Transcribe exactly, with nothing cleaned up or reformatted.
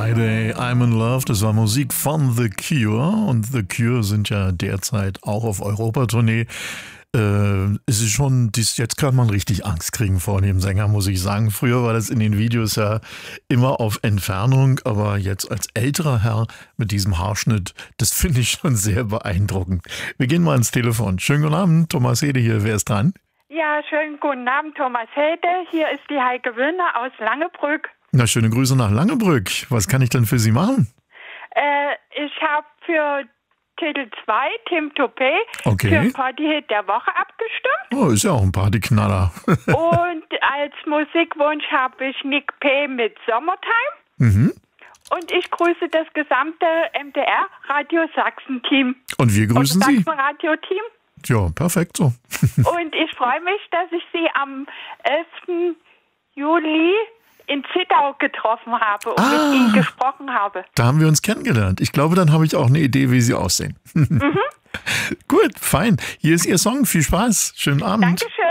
Friday, I'm in Love, das war Musik von The Cure und The Cure sind ja derzeit auch auf Europatournee. Äh, es ist schon, dies, jetzt kann man richtig Angst kriegen vor dem Sänger, muss ich sagen. Früher war das in den Videos ja immer auf Entfernung, aber jetzt als älterer Herr mit diesem Haarschnitt, das finde ich schon sehr beeindruckend. Wir gehen mal ins Telefon. Schönen guten Abend, Thomas Hede hier, wer ist dran? Ja, schönen guten Abend, Thomas Hede. Hier ist die Heike Wöhner aus Langebrück. Na, schöne Grüße nach Langebrück. Was kann ich denn für Sie machen? Äh, ich habe für Titel zwei, Tim Toupé, Okay. für Partyhit der Woche abgestimmt. Oh, ist ja auch ein Partyknaller. Und als Musikwunsch habe ich Nick P. mit Summertime. Mhm. Und ich grüße das gesamte M D R Radio Sachsen-Team. Und wir grüßen und Sie. Sachsen-Radio-Team. Ja, perfekt so. Und ich freue mich, dass ich Sie am elften Juli in Zittau getroffen habe und Ah. mit Ihnen gesprochen habe. Da haben wir uns kennengelernt. Ich glaube, dann habe ich auch eine Idee, wie Sie aussehen. Mhm. Gut, fein. Hier ist Ihr Song. Viel Spaß. Schönen Abend. Dankeschön.